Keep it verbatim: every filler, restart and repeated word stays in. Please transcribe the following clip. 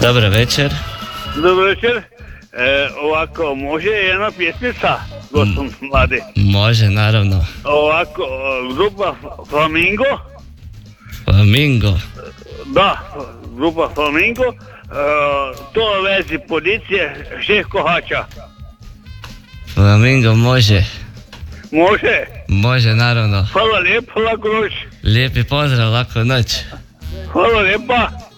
Dobro večer. Dobro večer. E, ovako, može jedna pjesmica, gospod mladi? Može, naravno. Ovako, grupa Flamingo. Flamingo. Da, grupa Flamingo. E, to vezi policije Željko Hača. Flamingo može. Može? Može, naravno. Hvala lijepo, laku noć. Lijepi pozdrav, laku noć. Hvala lijepa.